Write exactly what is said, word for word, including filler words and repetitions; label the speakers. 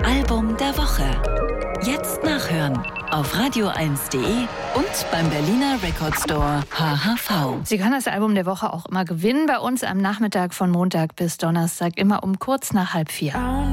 Speaker 1: Album der Woche. Jetzt nachhören auf radio eins punkt de und beim Berliner Record Store H H V.
Speaker 2: Sie können das Album der Woche auch immer gewinnen bei uns am Nachmittag von Montag bis Donnerstag, immer um kurz nach halb vier.